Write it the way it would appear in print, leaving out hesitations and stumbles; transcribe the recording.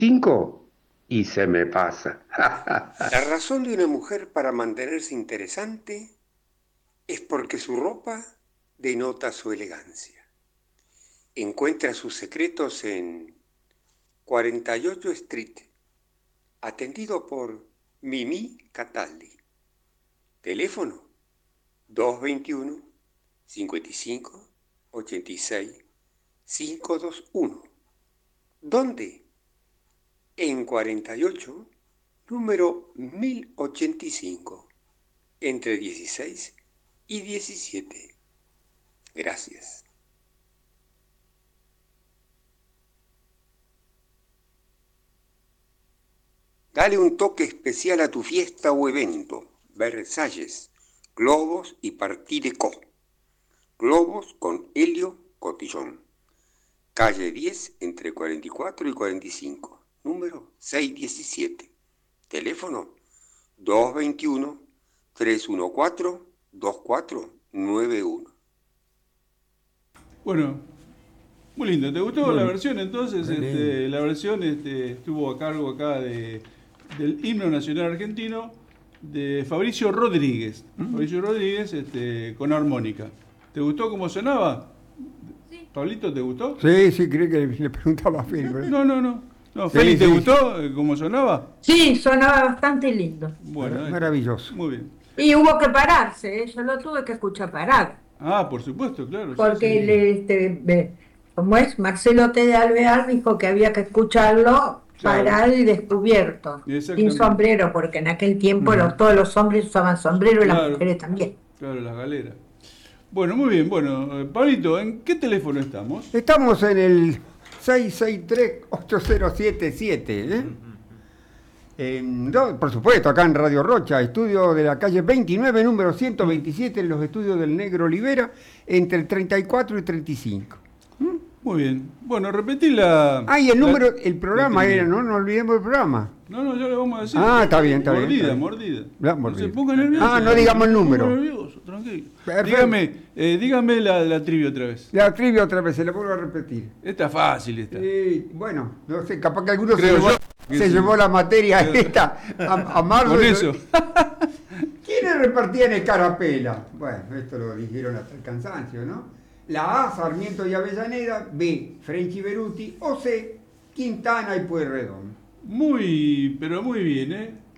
5 y se me pasa. La razón de una mujer para mantenerse interesante es porque su ropa denota su elegancia. Encuentra sus secretos en 48 Street, atendido por Mimi Cataldi. Teléfono 221-55-86-521. ¿Dónde? En 48, número 1085, entre 16 y 17. Gracias. Dale un toque especial a tu fiesta o evento. Versalles, globos y Partideco. Globos con Helio Cotillón. Calle 10, entre 44 y 45. Número 617. Teléfono 221-314-2491. Bueno, muy lindo. ¿Te gustó la Bueno, versión entonces? muy lindo. La versión estuvo a cargo acá del himno nacional argentino de Fabricio Rodríguez. Fabricio Rodríguez con armónica. ¿Te gustó cómo sonaba? Pablito, ¿te gustó? Sí, sí, creí que le preguntaba a Feli. No, no, no. No, Sí, Feli, ¿te sí. gustó cómo sonaba? Sí, sonaba bastante lindo. Bueno, Maravilloso. muy bien. Y hubo que pararse, yo lo tuve que escuchar parado. Ah, por supuesto, claro, sí, Porque, sí. como es, Marcelo T. de Alvear dijo que había que escucharlo Claro. parado y descubierto, sin Exactamente. sombrero, porque en aquel tiempo todos los hombres usaban sombrero y las Claro. mujeres también. Claro, las galeras. Bueno, muy bien. Bueno, Pablito, ¿en qué teléfono estamos? Estamos en el 663-8077. Por supuesto, acá en Radio Rocha, estudio de la calle 29, número 127, en los estudios del Negro Olivera, entre el 34 y 35. Muy bien. Bueno, repetí la... Ah, y el la- número, el programa la era, trivia. ¿no? No olvidemos el programa. No, no, ya le vamos a decir. Ah, está bien, está bien, Mordida, está bien. mordida. Ya, No mordida. se ponga nervioso. Ah, no digamos el No se número. ponga nervioso, tranquilo. Perfecto. Dígame la trivia otra vez. La trivia otra vez, se la vuelvo a repetir. Esta es fácil, esta. Bueno, no sé, capaz que alguno Creo yo que se sí. llevó la materia esta a marzo. Con eso. ¿Quiénes repartían escarapela? Bueno, esto lo dijeron hasta el cansancio, ¿no? La A, Sarmiento y Avellaneda; B, French Beruti; o C, Quintana y Pueyrredón. Pero muy bien, ¿eh?